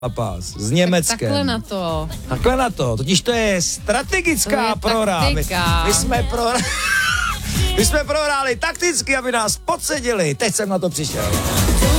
zápas s Německem. Takhle na to, totiž to je strategická prohra. My jsme prohráli takticky, aby nás podsedili. Teď jsem na to přišel.